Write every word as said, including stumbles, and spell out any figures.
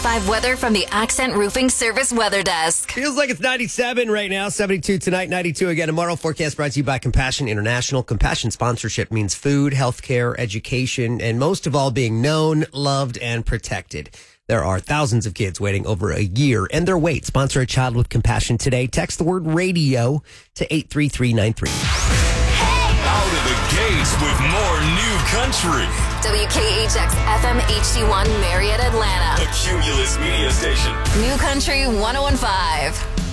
Five weather from the Accent Roofing Service Weather Desk. Feels like it's ninety-seven right now, seventy-two tonight, ninety-two again tomorrow. Forecast brought to you by Compassion International. Compassion sponsorship means food, healthcare, education, and most of all, being known, loved, and protected. There are thousands of kids waiting over a year and their wait. Sponsor a child with compassion today. Text the word radio to eight three three nine three. Out of the gates with more new country. W K H X F M H D one Marietta, Atlanta. The Cumulus Media Station. New Country one oh one point five.